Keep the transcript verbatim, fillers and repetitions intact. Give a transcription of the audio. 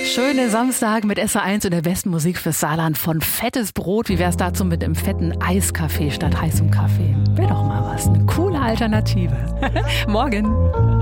Schöne Samstag mit S R eins und der besten Musik fürs Saarland von fettes Brot. Wie wär's dazu mit einem fetten Eiskaffee statt heißem Kaffee? Wäre doch mal was. Eine coole Alternative. Morgen.